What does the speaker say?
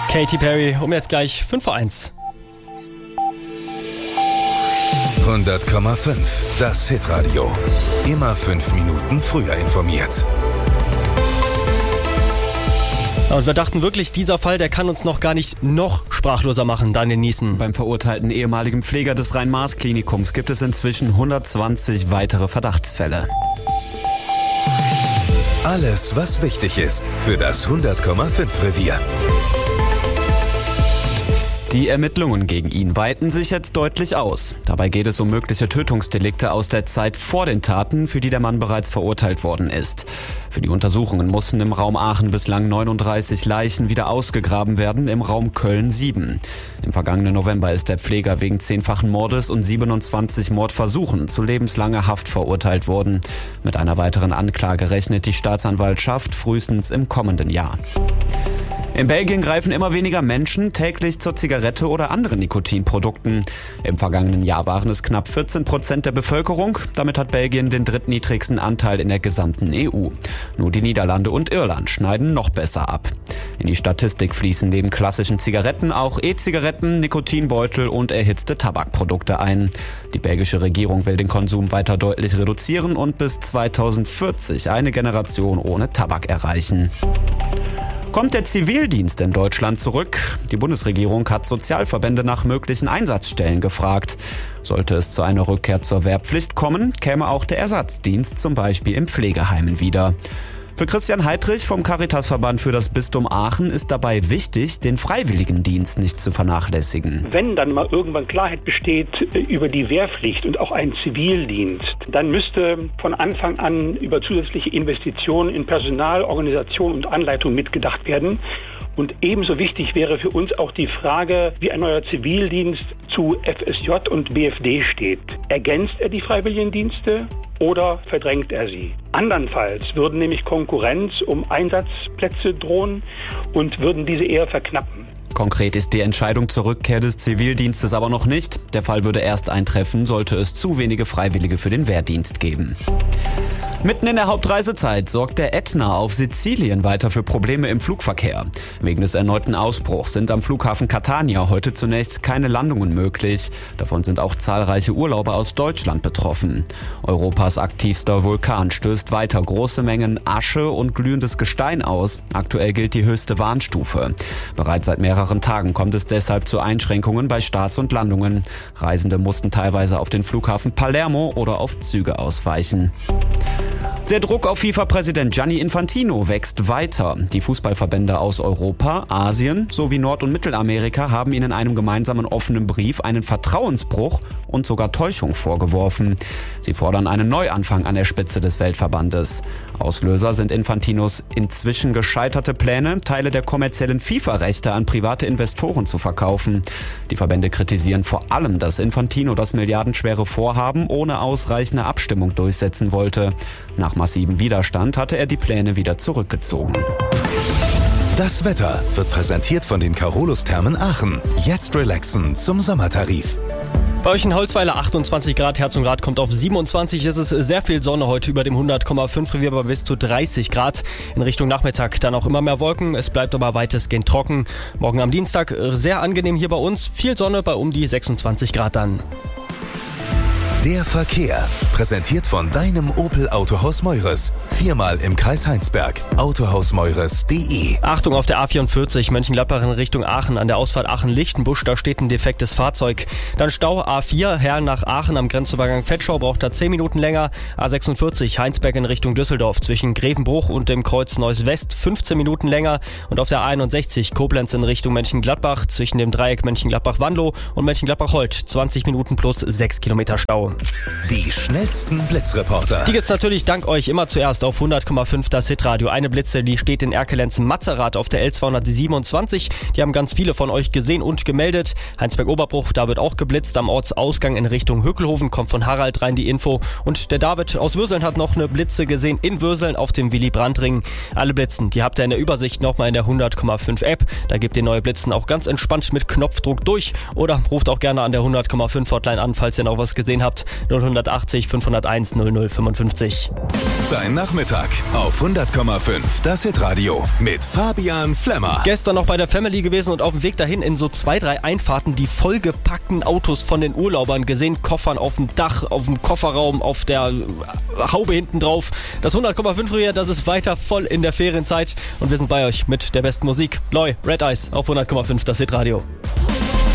Katy Perry, jetzt gleich 5:01. 100,5, das Hitradio. Immer 5 Minuten früher informiert. Und wir dachten wirklich, dieser Fall, der kann uns noch gar nicht noch sprachloser machen, Daniel Niesen. Beim verurteilten ehemaligen Pfleger des Rhein-Maas-Klinikums gibt es inzwischen 120 weitere Verdachtsfälle. Alles, was wichtig ist für das 100,5 Revier. Die Ermittlungen gegen ihn weiten sich jetzt deutlich aus. Dabei geht es um mögliche Tötungsdelikte aus der Zeit vor den Taten, für die der Mann bereits verurteilt worden ist. Für die Untersuchungen mussten im Raum Aachen bislang 39 Leichen wieder ausgegraben werden, im Raum Köln 7. Im vergangenen November ist der Pfleger wegen 10-fachen Mordes und 27 Mordversuchen zu lebenslanger Haft verurteilt worden. Mit einer weiteren Anklage rechnet die Staatsanwaltschaft frühestens im kommenden Jahr. In Belgien greifen immer weniger Menschen täglich zur Zigarette oder anderen Nikotinprodukten. Im vergangenen Jahr waren es knapp 14% der Bevölkerung. Damit hat Belgien den drittniedrigsten Anteil in der gesamten EU. Nur die Niederlande und Irland schneiden noch besser ab. In die Statistik fließen neben klassischen Zigaretten auch E-Zigaretten, Nikotinbeutel und erhitzte Tabakprodukte ein. Die belgische Regierung will den Konsum weiter deutlich reduzieren und bis 2040 eine Generation ohne Tabak erreichen. Kommt der Zivildienst in Deutschland zurück? Die Bundesregierung hat Sozialverbände nach möglichen Einsatzstellen gefragt. Sollte es zu einer Rückkehr zur Wehrpflicht kommen, käme auch der Ersatzdienst zum Beispiel in Pflegeheimen wieder. Für Christian Heidrich vom Caritasverband für das Bistum Aachen ist dabei wichtig, den Freiwilligendienst nicht zu vernachlässigen. Wenn dann mal irgendwann Klarheit besteht über die Wehrpflicht und auch einen Zivildienst, dann müsste von Anfang an über zusätzliche Investitionen in Personal, Organisation und Anleitung mitgedacht werden. Und ebenso wichtig wäre für uns auch die Frage, wie ein neuer Zivildienst zu FSJ und BFD steht. Ergänzt er die Freiwilligendienste oder verdrängt er sie? Andernfalls würden nämlich Konkurrenz um Einsatzplätze drohen und würden diese eher verknappen. Konkret ist die Entscheidung zur Rückkehr des Zivildienstes aber noch nicht. Der Fall würde erst eintreffen, sollte es zu wenige Freiwillige für den Wehrdienst geben. Mitten in der Hauptreisezeit sorgt der Ätna auf Sizilien weiter für Probleme im Flugverkehr. Wegen des erneuten Ausbruchs sind am Flughafen Catania heute zunächst keine Landungen möglich. Davon sind auch zahlreiche Urlauber aus Deutschland betroffen. Europas aktivster Vulkan stößt weiter große Mengen Asche und glühendes Gestein aus. Aktuell gilt die höchste Warnstufe. Bereits seit mehreren Tagen kommt es deshalb zu Einschränkungen bei Starts und Landungen. Reisende mussten teilweise auf den Flughafen Palermo oder auf Züge ausweichen. Der Druck auf FIFA-Präsident Gianni Infantino wächst weiter. Die Fußballverbände aus Europa, Asien sowie Nord- und Mittelamerika haben ihn in einem gemeinsamen offenen Brief einen Vertrauensbruch und sogar Täuschung vorgeworfen. Sie fordern einen Neuanfang an der Spitze des Weltverbandes. Auslöser sind Infantinos inzwischen gescheiterte Pläne, Teile der kommerziellen FIFA-Rechte an private Investoren zu verkaufen. Die Verbände kritisieren vor allem, dass Infantino das milliardenschwere Vorhaben ohne ausreichende Abstimmung durchsetzen wollte. Nach massivem Widerstand hatte er die Pläne wieder zurückgezogen. Das Wetter wird präsentiert von den Carolus-Thermen Aachen. Jetzt relaxen zum Sommertarif. Bei euch in Holzweiler 28 Grad, Herzogenrath kommt auf 27. Es ist sehr viel Sonne heute über dem 100,5 Revier bei bis zu 30 Grad. In Richtung Nachmittag dann auch immer mehr Wolken. Es bleibt aber weitestgehend trocken. Morgen am Dienstag sehr angenehm hier bei uns. Viel Sonne bei um die 26 Grad dann. Der Verkehr, präsentiert von deinem Opel Autohaus Meures. 4-mal im Kreis Heinsberg. Autohausmeures.de. Achtung auf der A44 Mönchengladbach in Richtung Aachen an der Ausfahrt Aachen-Lichtenbusch. Da steht ein defektes Fahrzeug. Dann Stau A4 Herrn nach Aachen am Grenzübergang Vetschau, braucht da 10 Minuten länger. A46 Heinsberg in Richtung Düsseldorf zwischen Grevenbruch und dem Kreuz Neuss West 15 Minuten länger. Und auf der A61 Koblenz in Richtung Mönchengladbach zwischen dem Dreieck Mönchengladbach-Wanlo und Mönchengladbach-Holt 20 Minuten plus 6 Kilometer Stau. Die schnellsten Blitzreporter. Die gibt's natürlich dank euch immer zuerst auf 100,5 das Hitradio. Eine Blitze, die steht in Erkelenz-Matzerath auf der L227. Die haben ganz viele von euch gesehen und gemeldet. Heinsberg-Oberbruch, da wird auch geblitzt. Am Ortsausgang in Richtung Höckelhofen kommt von Harald rein die Info. Und der David aus Würseln hat noch eine Blitze gesehen in Würseln auf dem Willy-Brandt-Ring. Alle Blitzen, die habt ihr in der Übersicht nochmal in der 100,5 App. Da gebt ihr neue Blitzen auch ganz entspannt mit Knopfdruck durch. Oder ruft auch gerne an der 100,5 Hotline an, falls ihr noch was gesehen habt. 080 0501 0055. Dein Nachmittag auf 100,5 das Hitradio mit Fabian Flemmer. Gestern noch bei der Family gewesen und auf dem Weg dahin in so 2-3 Einfahrten die vollgepackten Autos von den Urlaubern gesehen. Koffern auf dem Dach, auf dem Kofferraum, auf der Haube hinten drauf. Das 100,5 früher, das ist weiter voll in der Ferienzeit und wir sind bei euch mit der besten Musik. Loi, Red Eyes auf 100,5 das Hitradio.